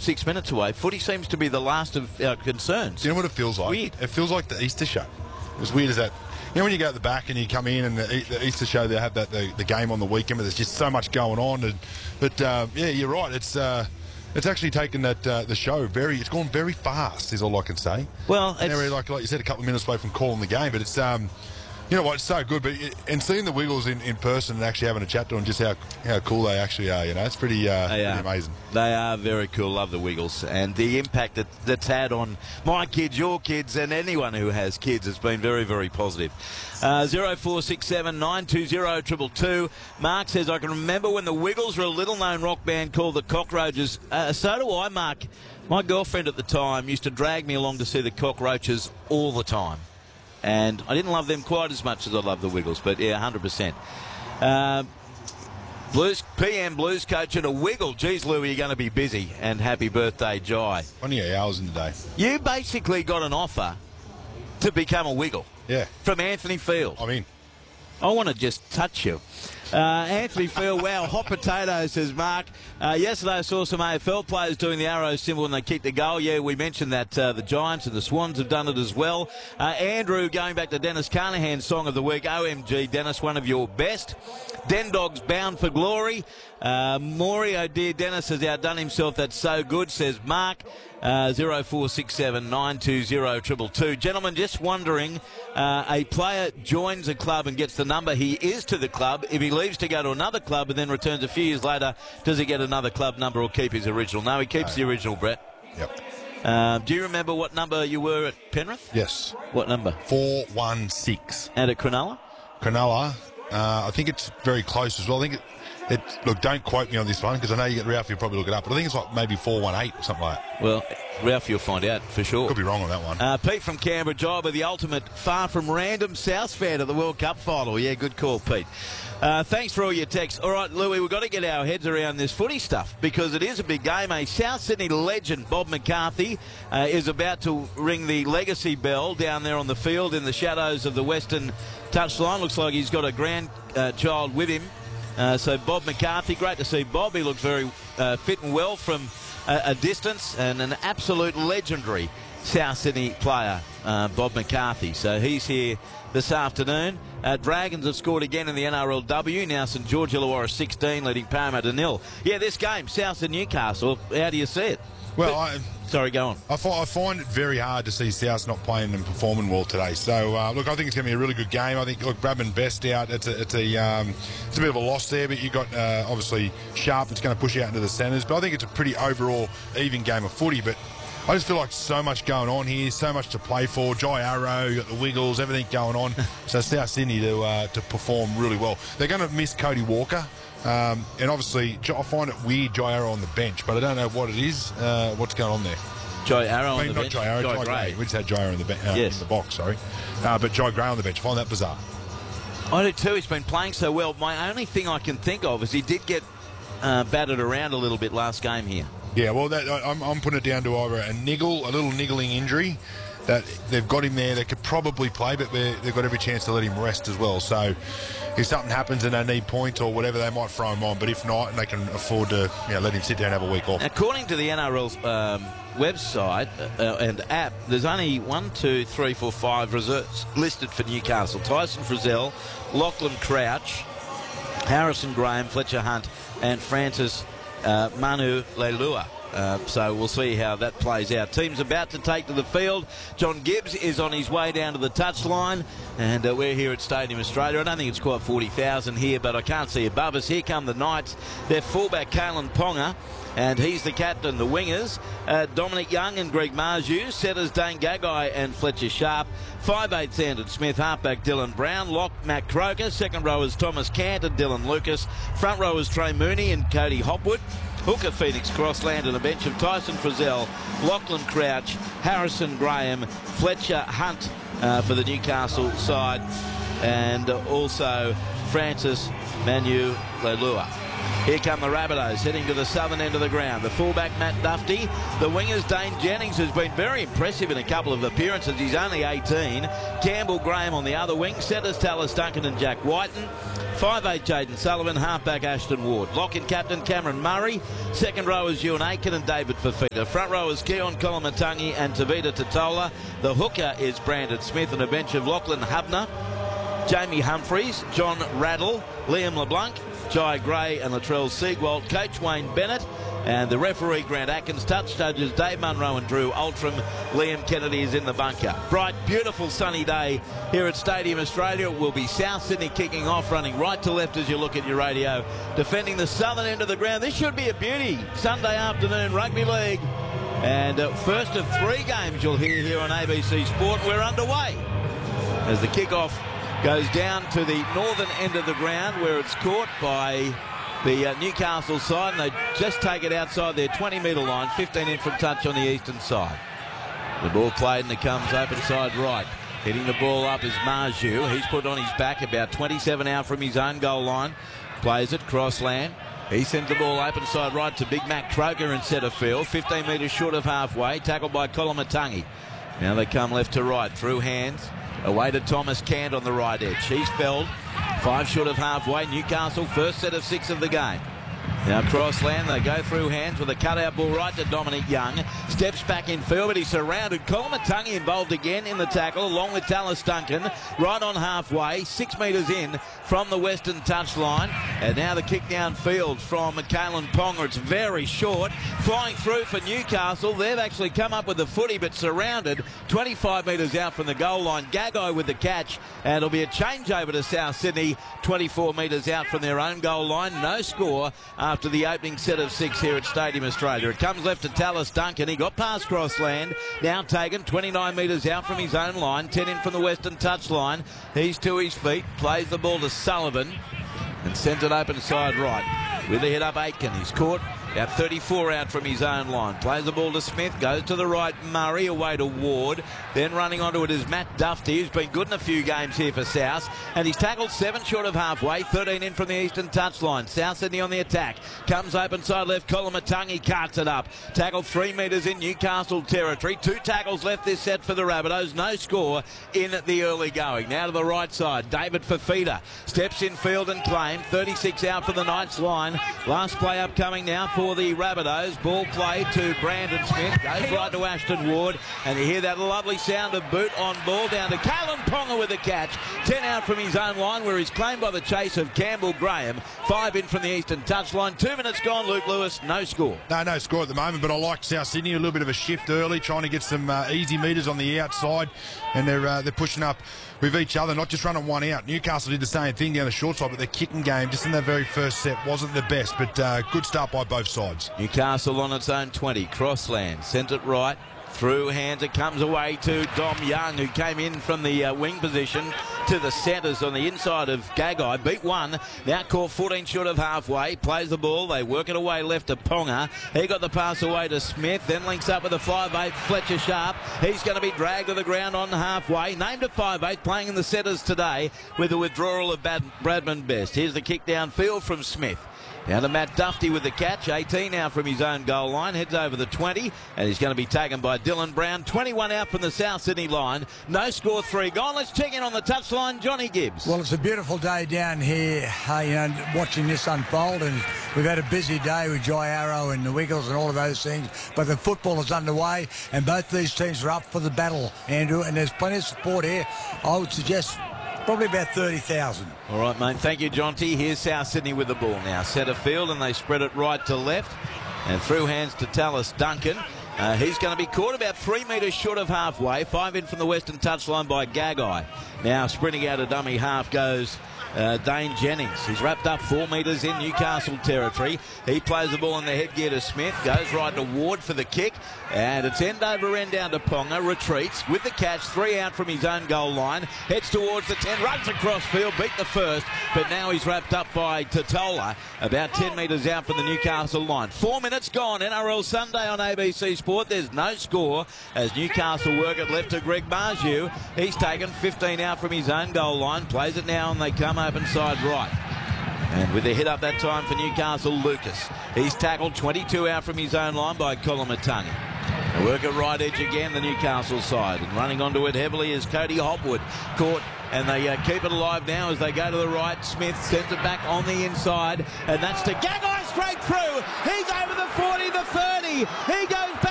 6 minutes away. Footy seems to be the last of our concerns. Do you know what it feels like? Weird. It feels like the Easter show. As weird as that. You know when you go at the back and you come in and the Easter show, they have the game on the weekend, but there's just so much going on. But yeah, you're right. It's actually taken the show it's gone very fast, is all I can say. Well, and they're like you said, a couple of minutes away from calling the game, but it's you know what, it's so good. And seeing the Wiggles in person and actually having a chat to them, just how cool they actually are, you know, it's pretty amazing. They are very cool. Love the Wiggles. And the impact that's had on my kids, your kids, and anyone who has kids has been very, very positive. 0467 920 222. Mark says, I can remember when the Wiggles were a little-known rock band called the Cockroaches. So do I, Mark. My girlfriend at the time used to drag me along to see the Cockroaches all the time. And I didn't love them quite as much as I love the Wiggles, but yeah, 100%. PM Blues coach and a Wiggle. Geez, Louie, you're going to be busy. And happy birthday, Jai. 20 hours in the day. You basically got an offer to become a Wiggle. Yeah. From Anthony Field. I'm in. I want to just touch you. Anthony Field, wow, hot potato, says Mark. Yesterday I saw some AFL players doing the arrow symbol when they kicked the goal. Yeah, we mentioned that the Giants and the Swans have done it as well. Andrew, going back to Dennis Carnahan's song of the week, OMG, Dennis, one of your best. Den Dogs bound for glory. Maury, oh dear, Dennis has outdone himself. That's so good, says Mark. 0467 920 222. Gentlemen, just wondering, a player joins a club and gets the number he is to the club. If he leaves to go to another club and then returns a few years later, does he get another club number or keep his original? No, he keeps the original, Brett. Yep. Do you remember what number you were at Penrith? Yes. What number? 416. And at Cronulla? Cronulla, I think it's very close as well. I think look, don't quote me on this one because I know you get Ralph, you'll probably look it up, but I think it's like maybe 418 or something like that. Well, Ralph, you'll find out for sure. Could be wrong on that one. Pete from Canberra, Jobber, the ultimate far from random South fan of the World Cup final. Yeah, good call, Pete. Thanks for all your texts. All right, Louis, we've got to get our heads around this footy stuff because it is a big game. A South Sydney legend, Bob McCarthy, is about to ring the legacy bell down there on the field in the shadows of the Western touchline. Looks like he's got a grandchild with him. So Bob McCarthy, great to see Bob. He looks very fit and well from a distance, and an absolute legendary South Sydney player, Bob McCarthy. So he's here this afternoon. Dragons have scored again in the NRLW. Now St George Illawarra 16, leading Parramatta 0. Yeah, this game, South and Newcastle, how do you see it? Well, sorry, go on. I find it very hard to see South not playing and performing well today. So, look, I think it's going to be a really good game. I think, look, Bradman Best out. It's a bit of a loss there, but you've got, obviously, Sharp that's going to push you out into the centres. But I think it's a pretty overall even game of footy. But I just feel like so much going on here, so much to play for. Jai Arrow, you got the Wiggles, everything going on. So South Sydney to perform really well. They're going to miss Cody Walker. And obviously, I find it weird, Jai Arrow on the bench, but I don't know what it is, what's going on there. Jai Arrow on the not bench? Jai Arrow, Jai Gray. We just had Jai Arrow in the box, sorry. But Jai Gray on the bench, I find that bizarre. I do too. He's been playing so well. My only thing I can think of is he did get battered around a little bit last game here. Yeah, well, I'm putting it down to either a little niggling injury, that they've got him there. They could probably play, but they've got every chance to let him rest as well. So if something happens and they need points or whatever, they might throw him on. But if not, they can afford to let him sit down and have a week off. According to the NRL's website and app, there's only 5 reserves listed for Newcastle. Tyson Frizzell, Lachlan Crouch, Harrison Graham, Fletcher Hunt and Francis Manu Leilua. So we'll see how that plays out. Team's about to take to the field. John Gibbs is on his way down to the touchline, and we're here at Stadium Australia. I don't think it's quite 40,000 here, but I can't see above us. Here come the Knights. Their fullback, Kalen Ponga, and he's the captain. The wingers, Dominic Young and Greg Marju. Setters, Dane Gagai and Fletcher Sharp. 5'8" Sandon Smith. Halfback, Dylan Brown. Lock, Matt Croker. Second rowers, Thomas Cant and Dylan Lucas. Front rowers, Trey Mooney and Cody Hopwood. Hooker, Phoenix Crossland, and a bench of Tyson Frizzell, Lachlan Crouch, Harrison Graham, Fletcher Hunt for the Newcastle side, and also Francis Manu Leilua. Here come the Rabbitohs heading to the southern end of the ground. The fullback, Matt Duffy. The wingers, Dane Jennings, who's been very impressive in a couple of appearances. He's only 18. Campbell Graham on the other wing. Setters, Tallis Duncan and Jack Whiten. 5'8", Jaden Sullivan. Halfback, Ashton Ward. Lock-in captain, Cameron Murray. Second rowers, Ewan Aiken and David Fafita. Front rowers, Keon Kolomatangi and Tavita Totola. The hooker is Brandon Smith, and a bench of Lachlan Hubner, Jamie Humphreys, John Raddle, Liam LeBlanc, Jai Gray and Latrell Siegwald. Coach Wayne Bennett. And the referee, Grant Atkins. Touch judges, Dave Munro and Drew Altram. Liam Kennedy is in the bunker. Bright, beautiful sunny day here at Stadium Australia. It will be South Sydney kicking off, running right to left as you look at your radio, defending the southern end of the ground. This should be a beauty. Sunday afternoon rugby league. And first of 3 games you'll hear here on ABC Sport. We're underway as the kickoff goes down to the northern end of the ground, where it's caught by the Newcastle side, and they just take it outside their 20-metre line, 15 in from touch on the eastern side. The ball played, and it comes open side right. Hitting the ball up is Marju. He's put on his back, about 27 out from his own goal line. Plays it, crossland. He sends the ball open side right to Big Mac Croker in centre field, 15 metres short of halfway, tackled by Kolomatangi. Now they come left to right, through hands. Away to Thomas Cant on the right edge. He's felled 5 short of halfway. Newcastle, first set of 6 of the game. Now crossland, they go through hands with a cutout ball right to Dominic Young. Steps back in field, but he's surrounded. Kolomatangi involved again in the tackle, along with Tallis Duncan, right on halfway, 6 metres in from the western touchline. And now the kick downfield from Kalen Ponga. It's very short. Flying through for Newcastle. They've actually come up with the footy, but surrounded 25 metres out from the goal line. Gagai with the catch, and it'll be a changeover to South Sydney, 24 metres out from their own goal line. No score after the opening set of 6 here at Stadium Australia. It comes left to Tallis Duncan. He got past crossland. Now taken 29 metres out from his own line, 10 in from the western touchline. He's to his feet, plays the ball to Sullivan and sends it open side right. With a hit up Aitken. He's caught about 34 out from his own line. Plays the ball to Smith. Goes to the right. Murray away to Ward. Then running onto it is Matt Dufty, who's been good in a few games here for South. And he's tackled 7 short of halfway. 13 in from the eastern touchline. South Sydney on the attack. Comes open side left. Kolomatangi carts it up. Tackled 3 metres in Newcastle territory. 2 tackles left this set for the Rabbitohs. No score in the early going. Now to the right side. David Fafita steps in field and claimed. 36 out for the Knights line. Last play upcoming now for the Rabbitohs. Ball played to Brandon Smith. Goes right to Ashton Ward. And you hear that lovely sound of boot on ball down to Kalen Ponga with the catch. 10 out from his own line, where he's claimed by the chase of Campbell Graham. 5 in from the eastern touchline. 2 minutes gone, Luke Lewis. No score. No score at the moment, but I like South Sydney. A little bit of a shift early, trying to get some easy metres on the outside. And they're pushing up with each other, not just running one out. Newcastle did the same thing down the short side, but their kicking game just in that very first set wasn't the best, but good start by both sides. Newcastle on its own 20. Crossland sent it right. Through hands, it comes away to Dom Young, who came in from the wing position to the centres on the inside of Gagai. Beat 1, now caught 14 short of halfway. Plays the ball, they work it away left to Ponga. He got the pass away to Smith, then links up with a 5'8", Fletcher Sharp. He's going to be dragged to the ground on halfway. Named a 5'8", playing in the centres today with the withdrawal of Bradman Best. Here's the kick downfield from Smith. Down to Matt Dufty with the catch. 18 now from his own goal line. Heads over the 20. And he's going to be taken by Dylan Brown. 21 out from the South Sydney line. No score, 3 gone. Let's check in on the touchline. Johnny Gibbs. Well, it's a beautiful day down here, watching this unfold. And we've had a busy day with Jai Arrow and the Wiggles and all of those things. But the football is underway. And both these teams are up for the battle, Andrew. And there's plenty of support here. I would suggest probably about 30,000. All right, mate. Thank you, John T. Here's South Sydney with the ball now. Centre field, and they spread it right to left. And through hands to Tallis Duncan. He's going to be caught about 3 metres short of halfway. 5 in from the western touchline by Gagai. Now sprinting out a dummy half goes Dane Jennings. He's wrapped up 4 metres in Newcastle territory. He plays the ball in the headgear to Smith. Goes right to Ward for the kick. And it's end over end down to Ponga. Retreats with the catch. 3 out from his own goal line. Heads towards the 10. Runs across field. Beat the first. But now he's wrapped up by Totola. About 10 metres out from the Newcastle line. 4 minutes gone. NRL Sunday on ABC Sport. There's no score as Newcastle work it left to Greg Marju. He's taken 15 out from his own goal line. Plays it now and they come open side right. And with the hit up that time for Newcastle, Lucas. He's tackled 22 out from his own line by Kolomatangi. They work at right edge again, the Newcastle side. And running onto it heavily is Cody Hopwood. Caught And they keep it alive now as they go to the right. Smith sends it back on the inside, and that's to Gagai straight through. He's over the 40, the 30. He goes back.